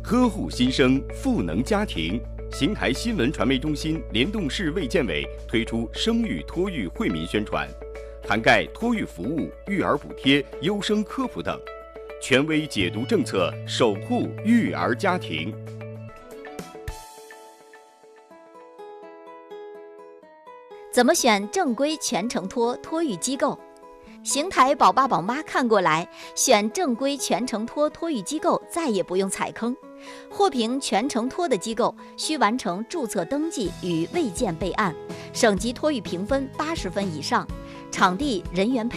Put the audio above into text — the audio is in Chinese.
呵护新生，赋能家庭。邢台新闻传媒中心联动市卫健委推出生育托育惠民宣传，涵盖托育服务、育儿补贴、优生科普等，权威解读政策，守护育儿家庭。 怎么选正规全程托托育机构？邢台宝爸宝妈看过来，选正规全程托托育机构再也不用踩坑。获评全程托的机构需完成注册登记与卫健备案，省级托育评分80分以上，场地人员配